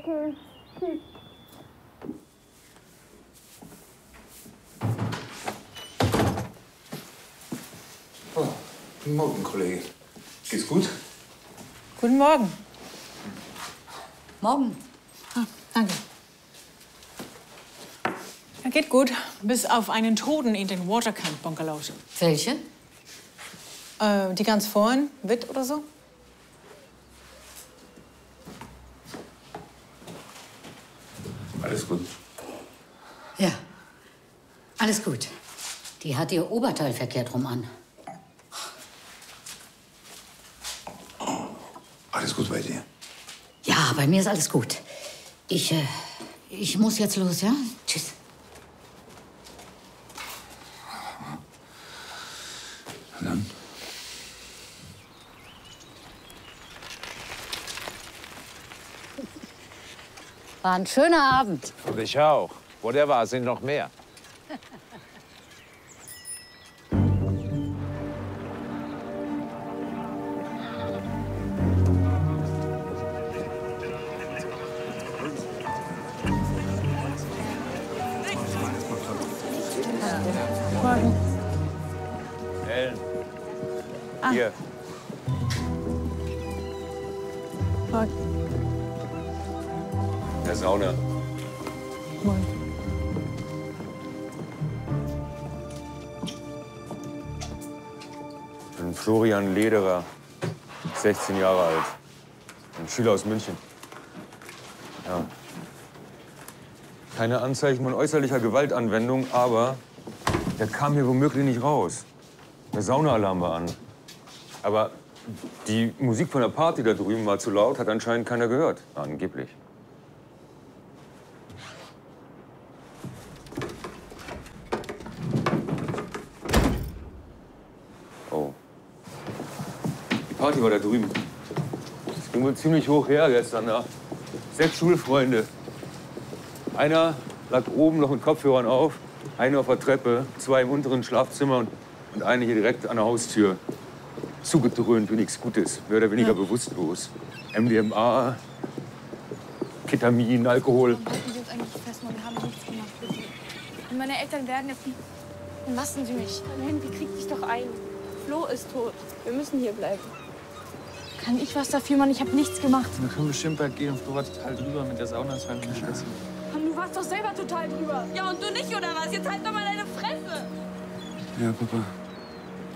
Okay, tschüss. Oh, guten Morgen, Kollege. Geht's gut? Guten Morgen. Morgen. Ah, danke. Ja, geht gut, bis auf einen Toten in den Watercamp-Bungalows. Welche? Die ganz vorn, Witt oder so? Alles gut. Ja, alles gut. Die hat ihr Oberteil verkehrt rum an. Alles gut bei dir? Ja, bei mir ist alles gut. Ich muss jetzt los, ja? Tschüss. Na dann. War ein schöner Abend. Und ich auch. Wo der war, sind noch mehr. Morgen. Ellen. Hier. Morgen. Der Sauna. Morgen. Ich bin Florian Lederer, 16 Jahre alt. Ein Schüler aus München. Ja. Keine Anzeichen von äußerlicher Gewaltanwendung, aber der kam hier womöglich nicht raus. Der Saunaalarm war an. Aber die Musik von der Party da drüben war zu laut, hat anscheinend keiner gehört. Angeblich. Oh. Die Party war da drüben. Es ging wohl ziemlich hoch her gestern Nacht. 6 Schulfreunde. Einer lag oben noch mit Kopfhörern auf, einer auf der Treppe, 2 im unteren Schlafzimmer und eine hier direkt an der Haustür. Zugedröhnt wie nichts Gutes, mehr oder weniger bewusstlos. MDMA, Ketamin, Alkohol. Warum halten Sie uns eigentlich fest, Mann? Wir haben nichts gemacht, bitte. Und meine Eltern werden jetzt... Dann lassen Sie mich. Henry, krieg dich doch ein. Flo ist tot. Wir müssen hier bleiben. Kann ich was dafür, Mann? Ich habe nichts gemacht. Wir können bestimmt bald gehen. Flo war total drüber mit der Sauna. Das war eine Scheiße. Mann, du warst doch selber total drüber. Ja, und du nicht, oder was? Jetzt halt doch mal deine Fresse. Ja, Papa.